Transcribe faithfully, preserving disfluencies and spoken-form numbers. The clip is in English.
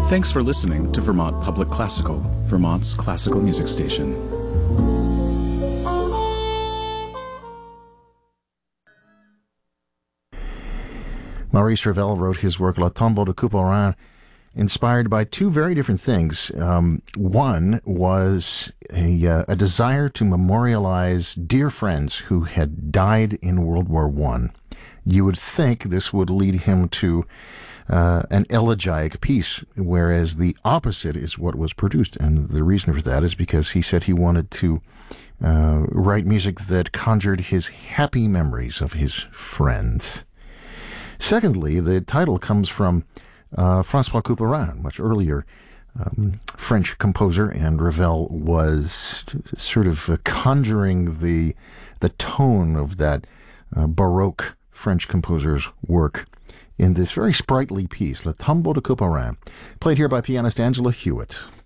Thanks for listening to Vermont Public Classical, Vermont's classical music station. Maurice Ravel wrote his work La Tombeau de Couperin inspired by two very different things. Um, one was a, uh, a desire to memorialize dear friends who had died in World War One. You would think this would lead him to uh, an elegiac piece, whereas the opposite is what was produced. And the reason for that is because he said he wanted to uh, write music that conjured his happy memories of his friends. Secondly, the title comes from uh, François Couperin, much earlier um, French composer, and Ravel was sort of uh, conjuring the the tone of that uh, Baroque French composer's work in this very sprightly piece, Le Tombeau de Couperin, played here by pianist Angela Hewitt.